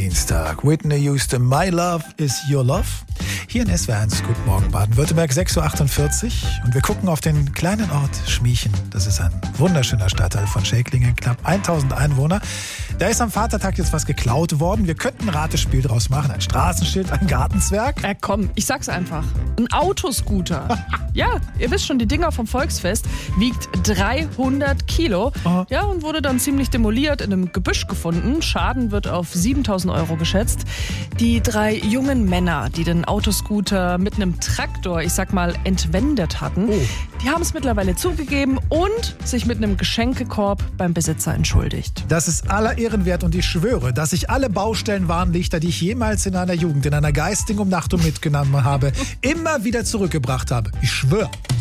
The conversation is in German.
Dienstag. Whitney Houston, My Love is Your Love. Hier in SWR1, Guten Morgen Baden-Württemberg, 6.48 Uhr. Und wir gucken auf den kleinen Ort Schmiechen. Das ist ein wunderschöner Stadtteil von Schäklingen, knapp 1000 Einwohner. Da ist am Vatertag jetzt was geklaut worden. Wir könnten ein Ratespiel draus machen. Ein Straßenschild, ein Gartenzwerg. Komm, ich sag's einfach. Ein Autoscooter. Ja, ihr wisst schon, die Dinger vom Volksfest wiegt 300 Kilo. Aha. Ja, und wurde dann ziemlich demoliert, in einem Gebüsch gefunden. Schaden wird auf 7.000 Euro geschätzt. Die 3 jungen Männer, die den Autoscooter mit einem Traktor, ich sag mal, entwendet hatten, die haben es mittlerweile zugegeben und sich mit einem Geschenkekorb beim Besitzer entschuldigt. Das ist aller Ehren wert und ich schwöre, dass ich alle Baustellenwarnlichter, die ich jemals in einer Jugend, in einer geistigen Umnachtung mitgenommen habe, immer wieder zurückgebracht habe. Ich schwöre.